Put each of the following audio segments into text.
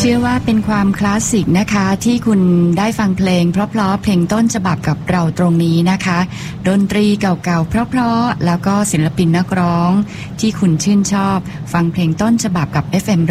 เชื่อว่าเป็นความคลาสสิกนะคะที่คุณได้ฟังเพลงเพราะๆเพลงต้นฉบับกับเราตรงนี้นะคะดนตรีเก่าๆเพราะๆแล้วก็ศิลปินนักร้องที่คุณชื่นชอบฟังเพลงต้นฉบับกับ FM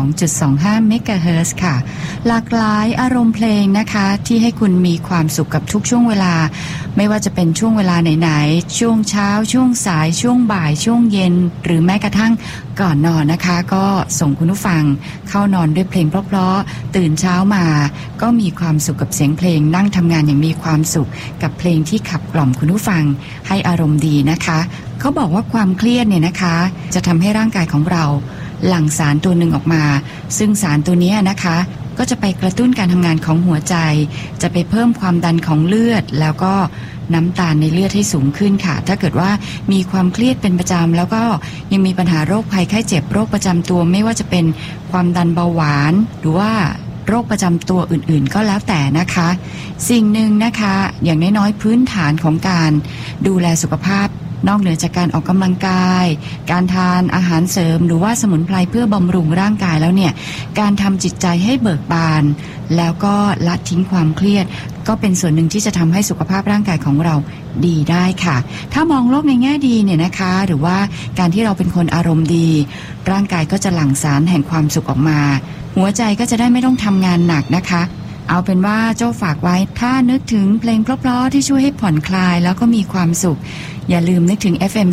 102.25 MHz ค่ะหลากหลายอารมณ์เพลงนะคะที่ให้คุณมีความสุขกับทุกช่วงเวลาไม่ว่าจะเป็นช่วงเวลาไหนๆช่วงเช้าช่วงสายช่วงบ่ายช่วงเย็นหรือแม้กระทั่งก่อนนอนนะคะก็ส่งคุณผู้ฟังเข้านอนด้วยเพลงเพราะๆตื่นเช้ามาก็มีความสุขกับเสียงเพลงนั่งทำงานอย่างมีความสุขกับเพลงที่ขับกล่อมคุณผู้ฟังให้อารมณ์ดีนะคะเขาบอกว่าความเครียดเนี่ยนะคะจะทำให้ร่างกายของเราหลั่งสารตัวหนึ่งออกมาซึ่งสารตัวนี้นะคะก็จะไปกระตุ้นการทำงานของหัวใจจะไปเพิ่มความดันของเลือดแล้วก็น้ำตาลในเลือดให้สูงขึ้นค่ะถ้าเกิดว่ามีความเครียดเป็นประจำแล้วก็ยังมีปัญหาโรคภัยไข้เจ็บโรคประจำตัวไม่ว่าจะเป็นความดันเบาหวานหรือว่าโรคประจำตัวอื่นๆก็แล้วแต่นะคะสิ่งหนึ่งนะคะอย่างน้อยๆพื้นฐานของการดูแลสุขภาพนอกเหนือจากการออกกำลังกายการทานอาหารเสริมหรือว่าสมุนไพรเพื่อบำรุงร่างกายแล้วเนี่ยการทำจิตใจให้เบิกบานแล้วก็ละทิ้งความเครียดก็เป็นส่วนหนึ่งที่จะทำให้สุขภาพร่างกายของเราดีได้ค่ะถ้ามองโลกในแง่ดีเนี่ยนะคะหรือว่าการที่เราเป็นคนอารมณ์ดีร่างกายก็จะหลั่งสารแห่งความสุขออกมาหัวใจก็จะได้ไม่ต้องทำงานหนักนะคะเอาเป็นว่าโจ้ฝากไว้ถ้านึกถึงเพลงเพราะๆที่ช่วยให้ผ่อนคลายแล้วก็มีความสุขอย่าลืมนึกถึง FM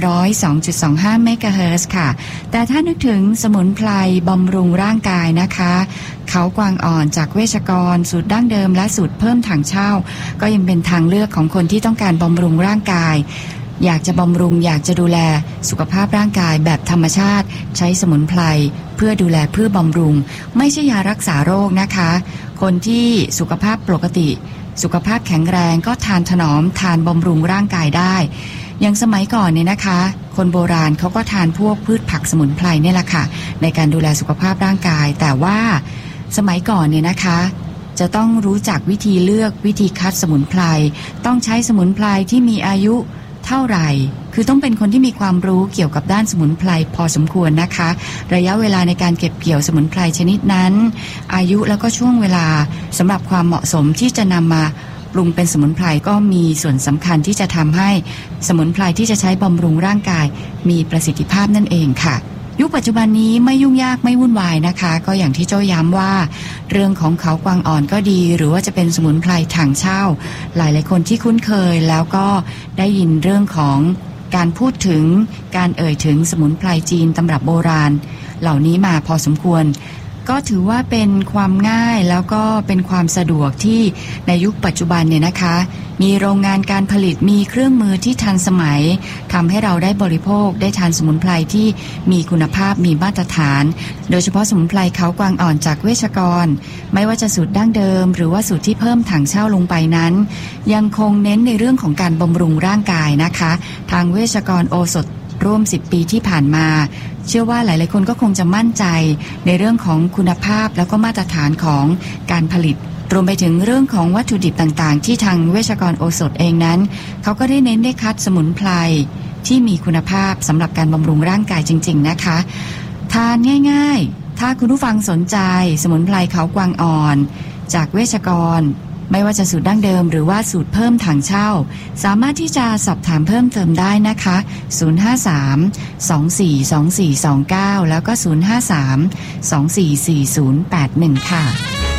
102.25 MHz ค่ะแต่ถ้านึกถึงสมุนไพรบำรุงร่างกายนะคะเขากวางอ่อนจากเวชกรสูตรดั้งเดิมและสูตรเพิ่มถังเช่าก็ยังเป็นทางเลือกของคนที่ต้องการบำรุงร่างกายอยากจะบำรุงอยากจะดูแลสุขภาพร่างกายแบบธรรมชาติใช้สมุนไพรเพื่อดูแลเพื่อบำรุงไม่ใช่ยารักษาโรคนะคะคนที่สุขภาพปกติสุขภาพแข็งแรงก็ทานถนอมทานบำรุงร่างกายได้อย่างสมัยก่อนเนี่ยนะคะคนโบราณเขาก็ทานพวกพืชผักสมุนไพรเนี่ยแหละค่ะในการดูแลสุขภาพร่างกายแต่ว่าสมัยก่อนเนี่ยนะคะจะต้องรู้จักวิธีเลือกวิธีคัดสมุนไพรต้องใช้สมุนไพรที่มีอายุเท่าไหร่คือต้องเป็นคนที่มีความรู้เกี่ยวกับด้านสมุนไพรพอสมควรนะคะระยะเวลาในการเก็บเกี่ยวสมุนไพรชนิดนั้นอายุแล้วก็ช่วงเวลาสำหรับความเหมาะสมที่จะนำมาปรุงเป็นสมุนไพรก็มีส่วนสำคัญที่จะทำให้สมุนไพรที่จะใช้บำรุงร่างกายมีประสิทธิภาพนั่นเองค่ะยุคปัจจุบันนี้ไม่ยุ่งยากไม่วุ่นวายนะคะก็อย่างที่โจ้ย้ำว่าเรื่องของเขากวางอ่อนก็ดีหรือว่าจะเป็นสมุนไพรถังเช่าหลายๆคนที่คุ้นเคยแล้วก็ได้ยินเรื่องของการพูดถึงการเอ่ยถึงสมุนไพรจีนตำรับโบราณเหล่านี้มาพอสมควรก็ถือว่าเป็นความง่ายแล้วก็เป็นความสะดวกที่ในยุคปัจจุบันเนี่ยนะคะมีโรงงานการผลิตมีเครื่องมือที่ทันสมัยทำให้เราได้บริโภคได้ทานสมุนไพรที่มีคุณภาพมีมาตรฐานโดยเฉพาะสมุนไพรเขากวางอ่อนจากเวชกรไม่ว่าจะสูตรดั้งเดิมหรือว่าสูตรที่เพิ่มถังเช่าลงไปนั้นยังคงเน้นในเรื่องของการบำรุงร่างกายนะคะทางเวชกรโอสถร่วม10 ปีที่ผ่านมาเชื่อว่าหลายๆคนก็คงจะมั่นใจในเรื่องของคุณภาพแล้วก็มาตรฐานของการผลิตรวมไปถึงเรื่องของวัตถุดิบต่างๆที่ทางเวชกรโอสถเองนั้นเขาก็ได้เน้นได้คัดสมุนไพรที่มีคุณภาพสำหรับการบำรุงร่างกายจริงๆนะคะทานง่ายๆถ้าคุณผู้ฟังสนใจสมุนไพรเขากวางอ่อนจากเวชกรไม่ว่าจะสูตรดั้งเดิมหรือว่าสูตรเพิ่มถังเช่าสามารถที่จะสอบถามเพิ่มเติมได้นะคะ053-242429แล้วก็053-244081ค่ะ